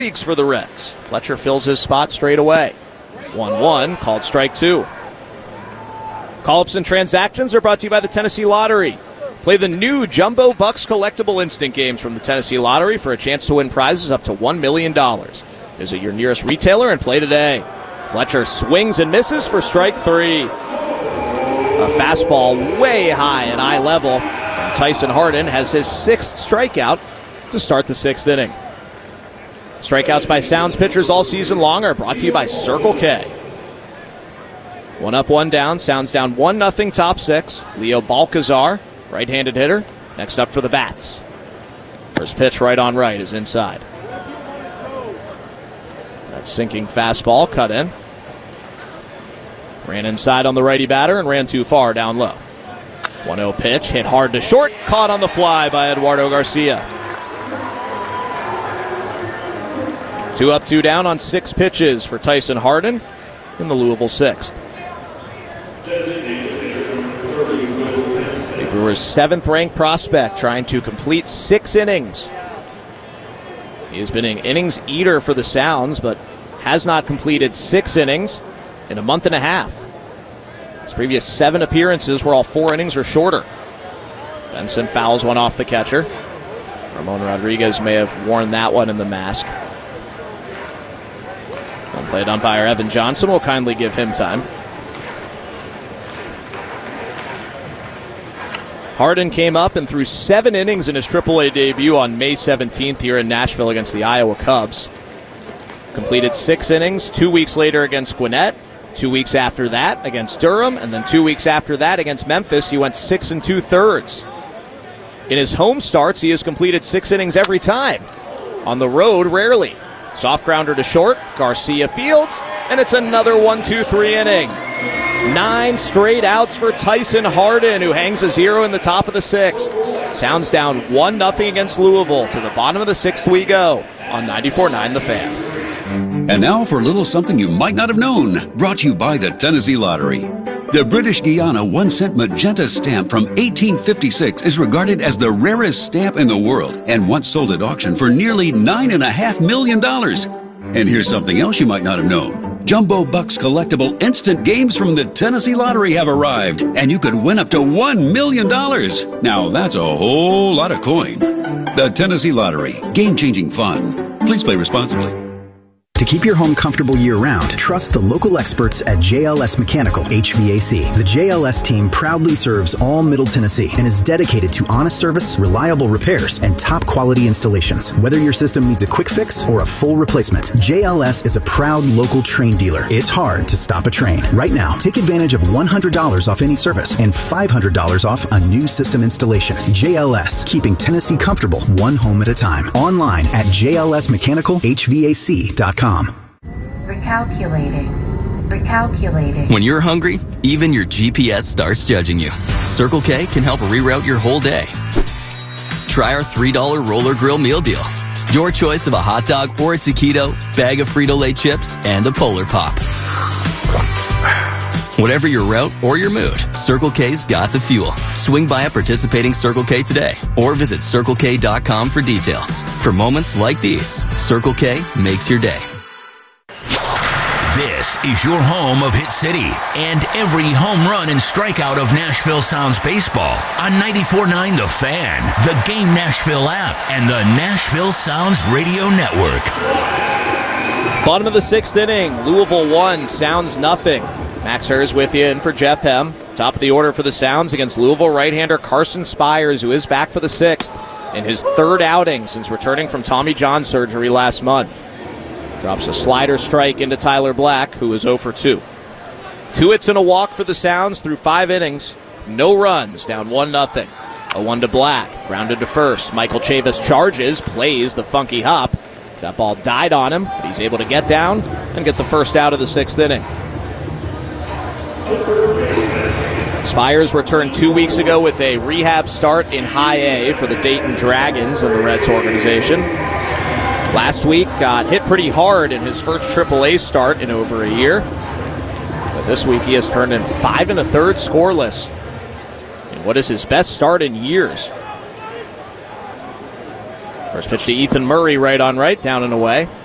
Weeks for the Reds. Fletcher fills his spot straight away. 1-1, called strike two. Call-ups and transactions are brought to you by the Tennessee Lottery. Play the new Jumbo Bucks collectible instant games from the Tennessee Lottery for a chance to win prizes up to $1 million. Visit your nearest retailer and play today. Fletcher swings and misses for strike three. A fastball way high at eye level. And Tyson Hardin has his sixth strikeout to start the sixth inning. Strikeouts by Sounds pitchers all season long are brought to you by Circle K. 1 up, 1 down. Sounds down 1-0 top six. Leo Balcazar, right-handed hitter, next up for the Bats. First pitch right on right is inside. That sinking fastball cut in. Ran inside on the righty batter and ran too far down low. 1-0 pitch, hit hard to short, caught on the fly by Eduardo Garcia. 2 up, 2 down on 6 pitches for Tyson Hardin in the Louisville sixth. The Brewers' 7th-ranked prospect trying to complete 6 innings. He has been an innings eater for the Sounds, but has not completed 6 innings in a month and a half. His previous 7 appearances were all 4 innings or shorter. Benson fouls one off the catcher. Ramon Rodriguez may have worn that one in the mask. Plate umpire Evan Johnson will kindly give him time. Hardin came up and threw 7 innings in his AAA debut on May 17th here in Nashville against the Iowa Cubs. Completed 6 innings 2 weeks later against Gwinnett, 2 weeks after that against Durham, and then 2 weeks after that against Memphis. He went 6 2/3. In his home starts, he has completed 6 innings every time. On the road, rarely. Soft grounder to short, Garcia fields, and it's another 1-2-3 inning. 9 straight outs for Tyson Hardin, who hangs a 0 in the top of the 6th. Sounds down 1-0 against Louisville. To the bottom of the 6th we go on 94.9 The Fan. And now for a little something you might not have known, brought to you by the Tennessee Lottery. The British Guiana 1-cent magenta stamp from 1856 is regarded as the rarest stamp in the world and once sold at auction for nearly $9.5 million. And here's something else you might not have known. Jumbo Bucks collectible instant games from the Tennessee Lottery have arrived, and you could win up to $1 million. Now that's a whole lot of coin. The Tennessee Lottery, game-changing fun. Please play responsibly. To keep your home comfortable year-round, trust the local experts at JLS Mechanical HVAC. The JLS team proudly serves all Middle Tennessee and is dedicated to honest service, reliable repairs, and top-quality installations. Whether your system needs a quick fix or a full replacement, JLS is a proud local Trane dealer. It's hard to stop a Trane. Right now, take advantage of $100 off any service and $500 off a new system installation. JLS, keeping Tennessee comfortable one home at a time. Online at jlsmechanicalhvac.com. Recalculating. When you're hungry, even your GPS starts judging you. Circle K can help reroute your whole day. Try our $3 Roller Grill meal deal. Your choice of a hot dog or a taquito, bag of Frito-Lay chips, and a Polar Pop. Whatever your route or your mood, Circle K's got the fuel. Swing by a participating Circle K today or visit CircleK.com for details. For moments like these, Circle K makes your day. This is your home of Hit City and every home run and strikeout of Nashville Sounds baseball on 94.9 The Fan, the Game Nashville app, and the Nashville Sounds Radio Network. Bottom of the 6th inning, Louisville 1, Sounds nothing. Max Hers with you in for Jeff Hem. Top of the order for the Sounds against Louisville right-hander Carson Spires, who is back for the 6th in his 3rd outing since returning from Tommy John surgery last month. Drops a slider strike into Tyler Black, who is 0 for 2. 2 hits and a walk for the Sounds through 5 innings. No runs, down 1-0. A 1 to Black, grounded to first. Michael Chavis charges, plays the funky hop. That ball died on him, but he's able to get down and get the first out of the 6th inning. Spires returned 2 weeks ago with a rehab start in High A for the Dayton Dragons in the Reds organization. Last week got hit pretty hard in his first AAA start in over a year. But this week he has turned in 5 1/3 scoreless in what is his best start in years. First pitch to Ethan Murray, right on right, down and away.